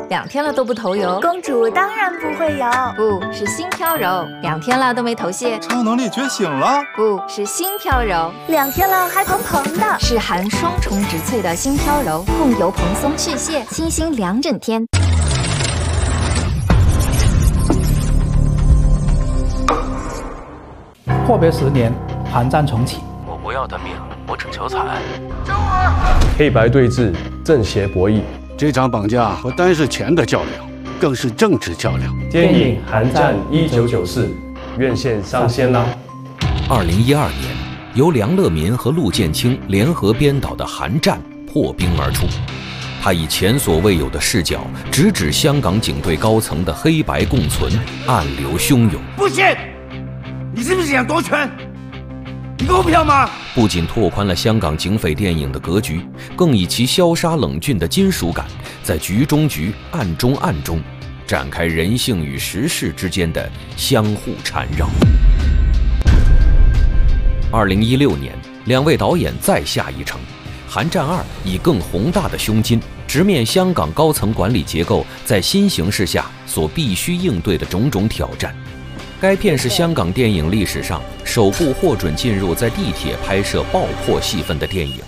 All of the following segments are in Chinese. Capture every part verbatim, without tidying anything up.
两天了都不头油。 公主当然不会有， 不是心飘柔，两天了都没头屑。 超能力觉醒了， 不是心飘柔， 两天了还蓬蓬的， 是含双重植萃的心飘柔，控油蓬松去屑，清新两整天。 阔别十年，寒战重启。 我不要他命，我只求财。 救我！黑白对峙，正邪博弈。 这场绑架不单是钱的较量，更是政治较量。 电影《寒战一九九四》院线上线啦！ 二零一二年，由梁乐民和陆建清联合编导的《寒战》破冰而出。他以前所未有的视角，直指香港警队高层的黑白共存，暗流汹涌。 不行！你是不是想夺权？你给我票吗？ 不仅拓宽了香港警匪电影的格局，更以其潇洒冷峻的金属感，在局中局、暗中暗中，展开人性与时事之间的相互缠绕。二零一六年，两位导演再下一城，《寒战二》以更宏大的胸襟，直面香港高层管理结构在新形势下所必须应对的种种挑战。该片是香港电影历史上首部获准进入在地铁拍摄爆破戏份的电影。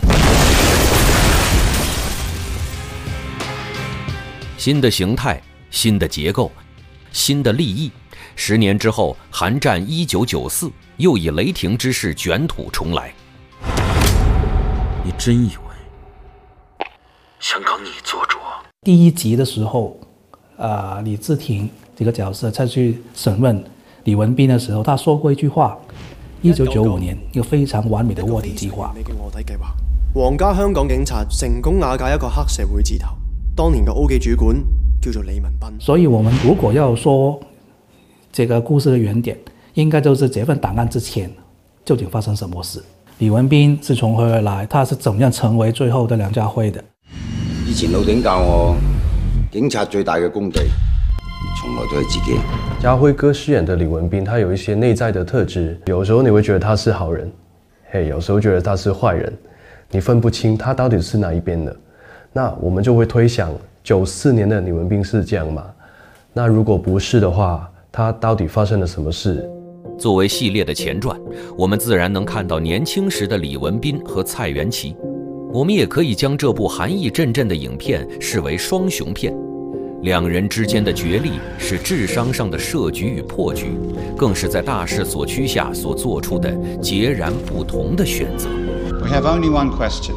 新的形态、新的结构、新的利益，十年之后，《寒战一九九四》又以雷霆之势卷土重来。 你真以为香港你做主？ 第一集的时候，啊、呃，李治廷这个角色再去审问李文彬的时候，他说过一句話：一九九五年一個非常完美的卧底計劃。 嘅卧底計劃，皇家香港警察成功瓦解一個黑社會字頭，當年嘅 O 記主管叫做李文彬。 所以我們如果要說這個故事的原點，應該就是這份檔案之前究竟發生什麼事。李文彬是從何而來？他是怎麼樣成為最後的梁家輝的？ 以前老頂教我，警察最大嘅功地，從來都係自己。 家輝哥飾演的李文彬，他有一些內在的特質，有時候你會覺得他是好人，嘿，有時候覺得他是壞人，你分不清他到底是哪一邊的。那我們就會推想，九四年的李文彬是這樣嗎？那如果不是的話，他到底發生了什麼事？ 作為系列的前傳，我們自然能看到年輕時的李文彬和蔡元琪。我們也可以將這部寒意陣陣的影片視為雙雄片。兩人之間的角力是智商上的設局與破局，更是在大勢所趨下所做出的截然不同的選擇。 We have only one question.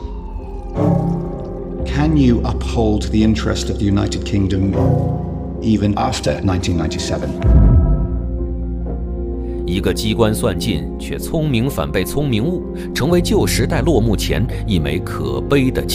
Can you uphold the interest of the United Kingdom even after nineteen ninety-seven? 一個機關算盡卻聰明反被聰明誤，成為舊時代落幕前一枚可悲的